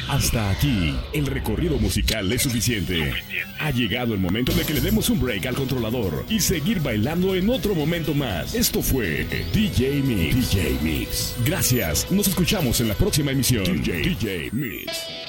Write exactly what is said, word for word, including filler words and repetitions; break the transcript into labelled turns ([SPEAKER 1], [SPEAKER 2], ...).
[SPEAKER 1] Hasta aquí, el recorrido musical es suficiente. Ha llegado el momento de que le demos un break al controlador y seguir bailando en otro momento más. Esto fue D J Mix. D J Mix. Gracias, nos escuchamos en la próxima emisión. D J, D J Mix.